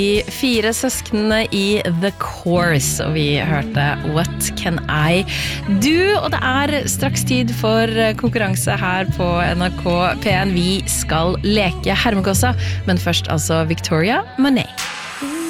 De fire søsknene i The Course, og vi hørte What Can I Do? Og det straks tid for konkurranse her på NRK P1. Vi skal leke Hermegåsa, men først altså Victoria Monet.